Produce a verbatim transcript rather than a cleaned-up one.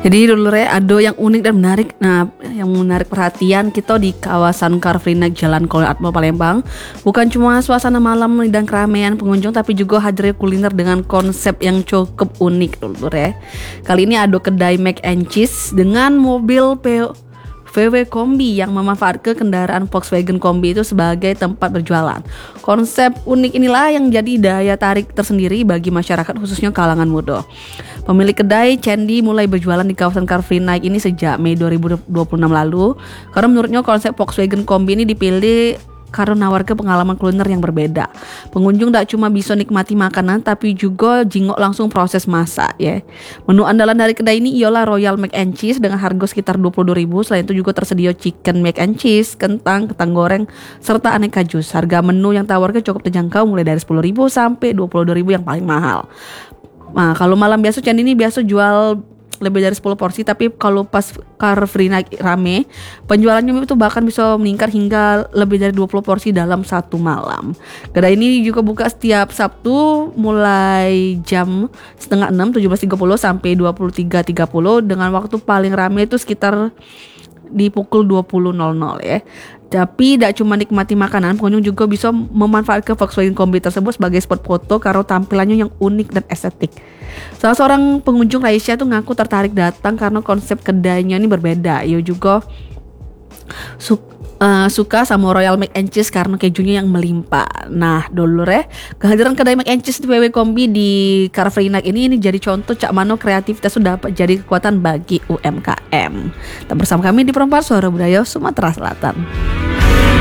Jadi dulu re ado yang unik dan menarik. Nah, yang menarik perhatian kita di kawasan Car Free Night Jalan Kolong Atmo Palembang. Bukan cuma suasana malam dan keramaian pengunjung, tapi juga hadirnya kuliner dengan konsep yang cukup unik dulu re. Kali ini ada kedai mac and cheese dengan mobil P V W Kombi yang memanfaatkan kendaraan Volkswagen Kombi itu sebagai tempat berjualan. Konsep unik inilah yang jadi daya tarik tersendiri bagi masyarakat, khususnya kalangan muda. Pemilik kedai Candy mulai berjualan di kawasan Car Free Night ini sejak Mei dua ribu dua puluh enam lalu. Karena menurutnya konsep Volkswagen Kombi ini dipilih karena menawarkan pengalaman kuliner yang berbeda. Pengunjung tak cuma bisa nikmati makanan, tapi juga jingok langsung proses masak ya. Menu andalan dari kedai ini ialah Royal Mac and Cheese dengan harga sekitar dua puluh dua ribu. Selain itu juga tersedia chicken mac and cheese, kentang, kentang goreng, serta aneka jus. Harga menu yang tawarkan cukup terjangkau, mulai dari sepuluh ribu sampai dua puluh dua ribu yang paling mahal. Nah, kalau malam biasa Candy ini biasa jual lebih dari sepuluh porsi, tapi kalau pas Car Free Night rame, penjualannya itu bahkan bisa meningkat hingga lebih dari dua puluh porsi dalam satu malam. Kedai ini juga buka setiap Sabtu mulai jam setengah enam, tujuh belas tiga puluh sampai dua puluh tiga tiga puluh, dengan waktu paling rame itu sekitar di pukul dua puluh ya. Tapi tidak cuma nikmati makanan, pengunjung juga bisa memanfaatkan Volkswagen Kombi tersebut sebagai spot foto karena tampilannya yang unik dan estetik. Salah seorang pengunjung, Raisya, tuh ngaku tertarik datang karena konsep kedainya ini berbeda. Ia juga su- uh, suka sama Royal Mac and Cheese karena kejunya yang melimpah. Nah, dulu re, kehadiran kedai Mac and Cheese di V W Kombi di Car Free Night ini ini jadi contoh cak mano kreativitas sudah dapat jadi kekuatan bagi U M K M. Tetap bersama kami di Perempat Suara Budaya Sumatera Selatan.